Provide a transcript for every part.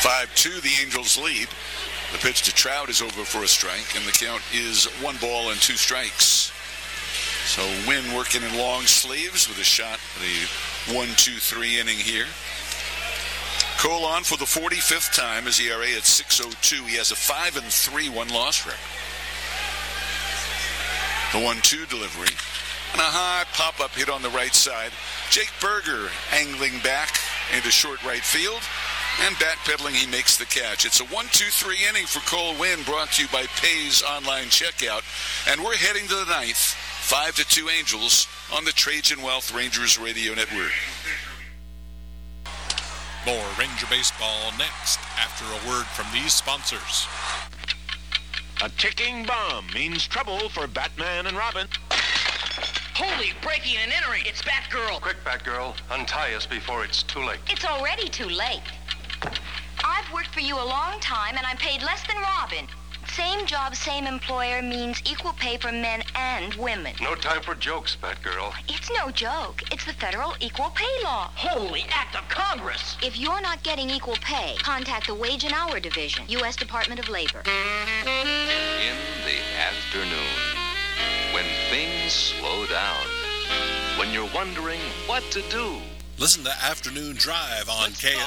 5-2, the Angels lead. The pitch to Trout is over for a strike, and the count is 1 ball and 2 strikes. So Wynn working in long sleeves with a shot at the 1-2-3 inning here. Cole on for the 45th time, his ERA at 6.02. He has a 5-3 1-loss record. The 1-2 delivery. And a high pop-up hit on the right side. Jake Berger angling back into short right field. And backpedaling, he makes the catch. It's a 1-2-3 inning for Cole Wynn, brought to you by Pay's Online Checkout. And we're heading to the 9th. 5-2 Angels on the Trajan Wealth Rangers Radio Network. More Ranger baseball next after a word from these sponsors. A ticking bomb means trouble for Batman and Robin. Holy, breaking and entering. It's Batgirl. Quick, Batgirl. Untie us before it's too late. It's already too late. I've worked for you a long time, and I'm paid less than Robin. Same job, same employer means equal pay for men and women. No time for jokes, Batgirl. It's no joke. It's the federal equal pay law. Holy act of Congress. If you're not getting equal pay, contact the Wage and Hour Division, U.S. Department of Labor. In the afternoon, when things slow down, when you're wondering what to do. Listen to Afternoon Drive on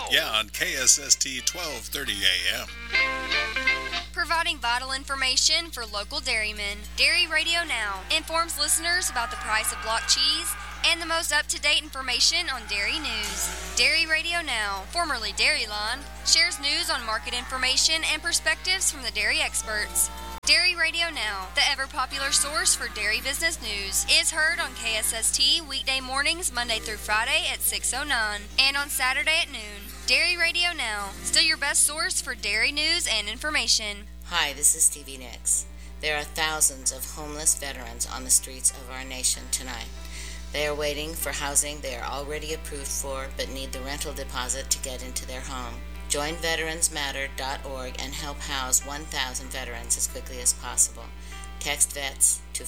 KSST 1230 AM. Providing vital information for local dairymen. Dairy Radio Now informs listeners about the price of block cheese and the most up-to-date information on dairy news. Dairy Radio Now, formerly Dairyline, shares news on market information and perspectives from the dairy experts. Dairy Radio Now, the ever-popular source for dairy business news, is heard on KSST weekday mornings Monday through Friday at 6:09 and on Saturday at noon. Dairy Radio Now, still your best source for dairy news and information. Hi, this is Stevie Nicks. There are thousands of homeless veterans on the streets of our nation tonight. They are waiting for housing they are already approved for but need the rental deposit to get into their home. Join veteransmatter.org and help house 1,000 veterans as quickly as possible. Text VETS to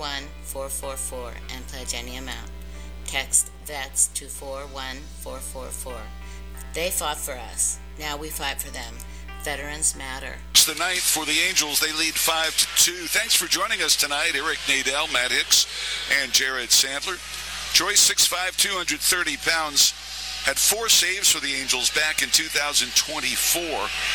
41444 and pledge any amount. Text VETS to 41444. They fought for us. Now we fight for them. Veterans matter. It's the 9th for the Angels. They lead 5-2. Thanks for joining us tonight. Eric Nadel, Matt Hicks, and Jared Sandler. Joyce, 6'5", 230 pounds, had 4 saves for the Angels back in 2024.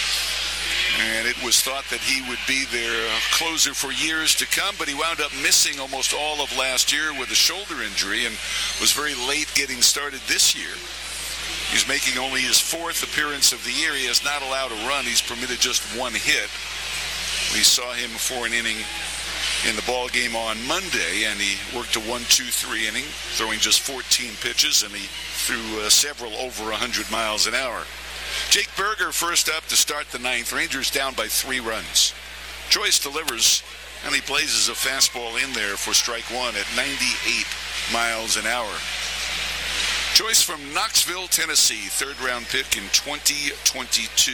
And it was thought that he would be their closer for years to come, but he wound up missing almost all of last year with a shoulder injury and was very late getting started this year. He's making only his 4th appearance of the year. He has not allowed a run. He's permitted just 1 hit. We saw him for an inning in the ball game on Monday, and he worked a 1-2-3 inning, throwing just 14 pitches, and he threw several over 100 miles an hour. Jake Berger first up to start the 9th. Rangers down by 3 runs. Joyce delivers, and he blazes a fastball in there for strike 1 at 98 miles an hour. Joyce from Knoxville, Tennessee, 3rd-round pick in 2022.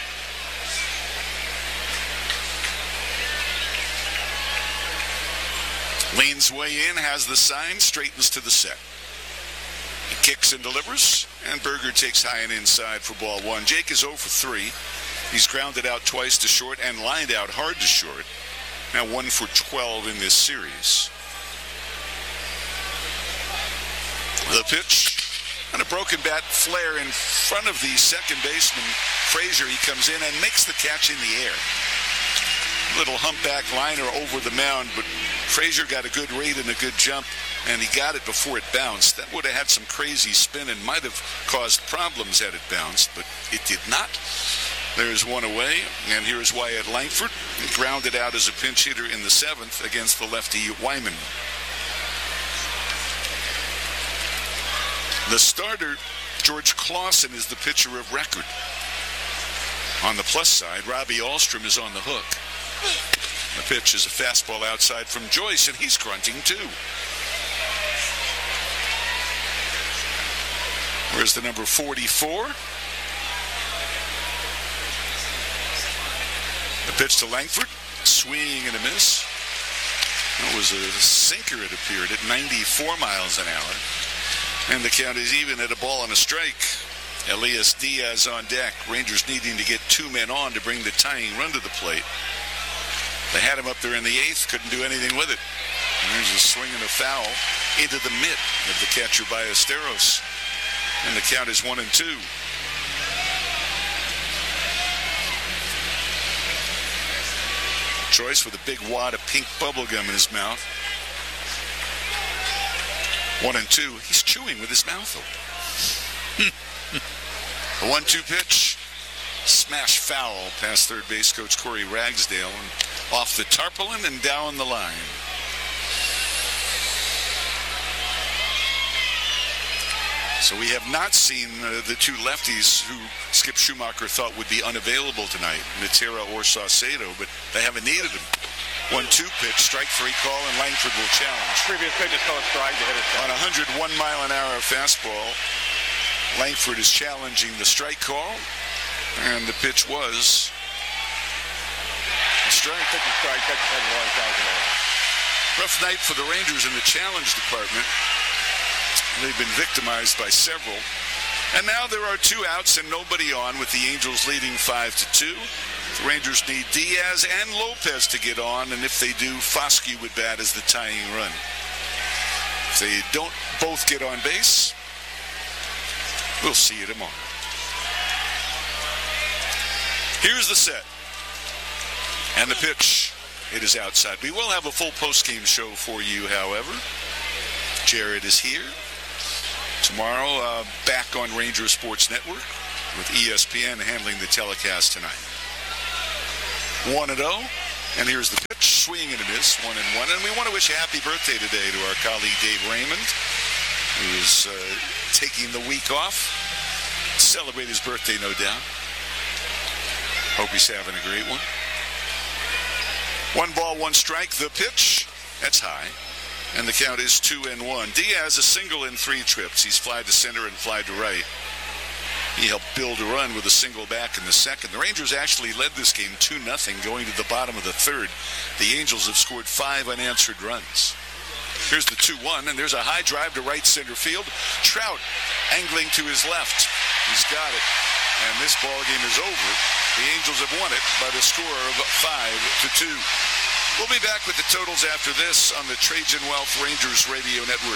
Leans way in, has the sign, straightens to the set. He kicks and delivers, and Berger takes high and inside for ball 1. Jake is 0 for 3. He's grounded out twice to short and lined out hard to short. Now 1 for 12 in this series. The pitch. And a broken bat flare in front of the second baseman, Frazier. He comes in and makes the catch in the air. Little humpback liner over the mound, but Frazier got a good read and a good jump, and he got it before it bounced. That would have had some crazy spin and might have caused problems had it bounced, but it did not. There's 1 away, and here's Wyatt Langford. He grounded out as a pinch hitter in the 7th against the lefty Wyman. The starter, George Clausen, is the pitcher of record. On the plus side, Robbie Ahlstrom is on the hook. The pitch is a fastball outside from Joyce, and he's grunting too. Where's the number 44? The pitch to Langford, swing and a miss. It was a sinker, it appeared, at 94 miles an hour. And the count is even at a ball and a strike. Elias Diaz on deck. Rangers needing to get 2 men on to bring the tying run to the plate. They had him up there in the 8th, couldn't do anything with it. And there's a swing and a foul into the mitt of the catcher Ballesteros. And the count is 1-2. Choice with a big wad of pink bubble gum in his mouth. 1-2. He's chewing with his mouth open. The 1-2 pitch. Smash foul past third base coach Corey Ragsdale. And off the tarpaulin and down the line. So we have not seen the two lefties who Skip Schumacher thought would be unavailable tonight, Natera or Saucedo, but they haven't needed them. 1-2 pitch, strike 3 call, and Langford will challenge. Previous pitch is called strike to hit it. On a 101-mile-an-hour fastball, Langford is challenging the strike call, and the pitch was a strike. Rough night for the Rangers in the challenge department. They've been victimized by several. And now there are 2 outs and nobody on with the Angels leading 5-2. The Rangers need Diaz and Lopez to get on, and if they do, Foskey would bat as the tying run. If they don't both get on base, we'll see you tomorrow. Here's the set. And the pitch. It is outside. We will have a full post-game show for you, however. Jared is here. Tomorrow, back on Ranger Sports Network with ESPN handling the telecast tonight. 1-0, and here's the pitch. Swing and a miss, 1-1. And we want to wish a happy birthday today to our colleague Dave Raymond, who is taking the week off. Celebrate his birthday, no doubt. Hope he's having a great one. 1 ball, 1 strike. The pitch. That's high. And the count is 2-1. Diaz a single in 3 trips. He's fly to center and fly to right. He helped build a run with a single back in the second. The Rangers actually led this game 2-0 going to the bottom of the third. The Angels have scored 5 unanswered runs. Here's the 2-1, and there's a high drive to right center field. Trout angling to his left. He's got it. And this ball game is over. The Angels have won it by the score of 5-2. We'll be back with the totals after this on the Trajan Wealth Rangers Radio Network.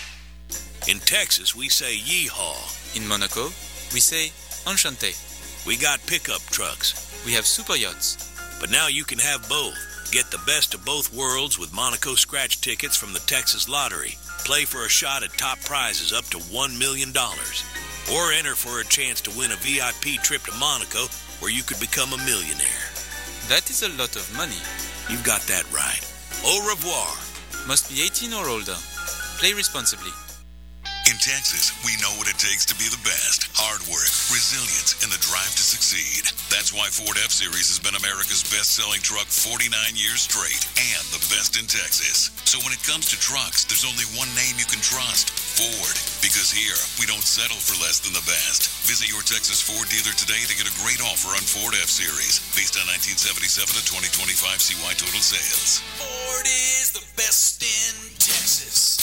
In Texas, we say yeehaw. In Monaco, we say enchanté. We got pickup trucks. We have super yachts. But now you can have both. Get the best of both worlds with Monaco scratch tickets from the Texas Lottery. Play for a shot at top prizes up to $1 million. Or enter for a chance to win a VIP trip to Monaco where you could become a millionaire. That is a lot of money. You've got that right. Au revoir. Must be 18 or older. Play responsibly. In Texas, we know what it takes to be the best. Hard work, resilience, and the drive to succeed. That's why Ford F-Series has been America's best-selling truck 49 years straight and the best in Texas. So when it comes to trucks, there's only one name you can trust, Ford. Because here, we don't settle for less than the best. Visit your Texas Ford dealer today to get a great offer on Ford F-Series. Based on 1977 to 2025 CY total sales. Ford is the best in Texas.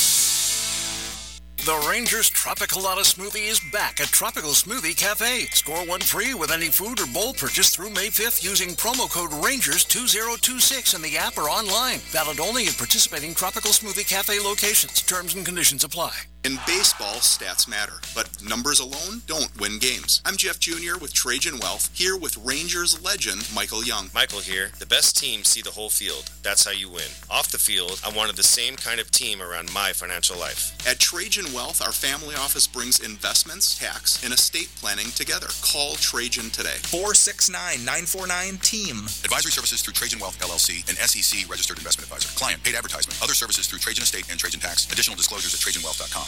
The Rangers Tropicalata Smoothie is back at Tropical Smoothie Cafe. Score one free with any food or bowl purchase through May 5th using promo code RANGERS2026 in the app or online. Valid only at participating Tropical Smoothie Cafe locations. Terms and conditions apply. In baseball, stats matter, but numbers alone don't win games. I'm Jeff Jr. with Trajan Wealth, here with Rangers legend Michael Young. Michael here. The best teams see the whole field. That's how you win. Off the field, I wanted the same kind of team around my financial life. At Trajan Wealth, our family office brings investments, tax, and estate planning together. Call Trajan today. 469-949-TEAM. Advisory services through Trajan Wealth, LLC, an SEC registered investment advisor. Client, paid advertisement. Other services through Trajan Estate and Trajan Tax. Additional disclosures at TrajanWealth.com.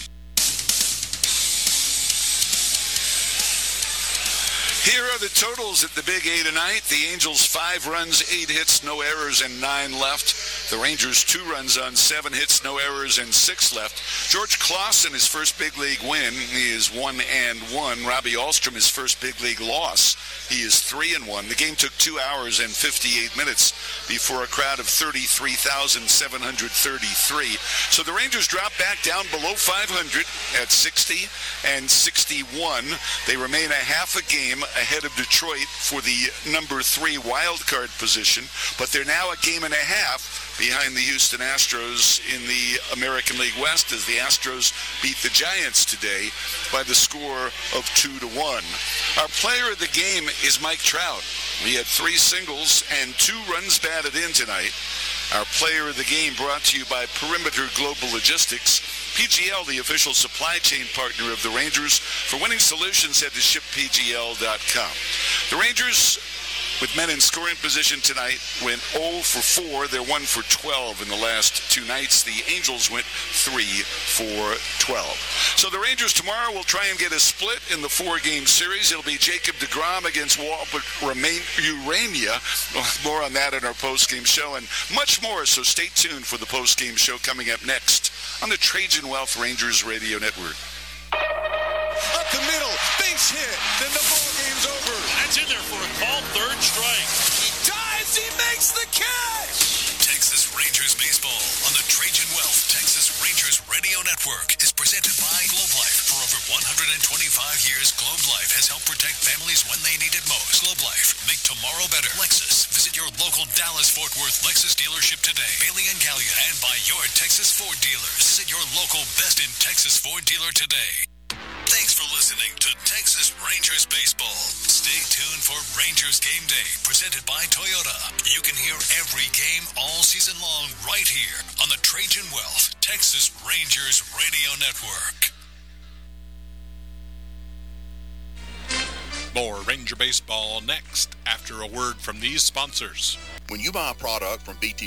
Here are the totals at the Big A tonight. The Angels 5 runs, 8 hits, no errors, and 9 left. The Rangers 2 runs on 7 hits, no errors, and 6 left. George Clausen, his first big league win, he is 1-1. Robbie Ahlstrom, his first big league loss, he is 3-1. The game took 2 hours and 58 minutes before a crowd of 33,733. So the Rangers drop back down below 500 at 60 and 61. They remain a half a game ahead of Detroit for the number 3 wild card position, but they're now a game and a half behind the Houston Astros in the American League West as the Astros beat the Giants today by the score of 2-1. Our player of the game is Mike Trout. He had 3 singles and 2 runs batted in tonight. Our player of the game brought to you by Perimeter Global Logistics. PGL, the official supply chain partner of the Rangers. For winning solutions, head to shippgl.com. The Rangers, with men in scoring position tonight, went 0 for 4. They're 1 for 12 in the last 2 nights. The Angels went 3 for 12. So the Rangers tomorrow will try and get a split in the 4-game series. It'll be Jacob deGrom against Walter Urania. More on that in our post-game show and much more. So stay tuned for the post-game show coming up next on the Trajan Wealth Rangers Radio Network. Up the middle, base hit, then the ball game's over. That's in there for a called third strike. He dives, he makes the catch! Texas Rangers baseball on the Trajan Wealth Texas Rangers Radio Network is presented by Globe Life. For over 125 years, Globe Life has helped protect families when they need it most. Globe Life, make tomorrow better. Lexus, visit your local Dallas-Fort Worth Lexus dealership today. Bailey and Gallion, and by your Texas Ford dealers. Visit your local Best in Texas Ford dealer today. Thanks for listening to Texas Rangers Baseball. Stay tuned for Rangers Game Day, presented by Toyota. You can hear every game all season long right here on the Trajan Wealth Texas Rangers Radio Network. More Ranger Baseball next after a word from these sponsors. When you buy a product from BT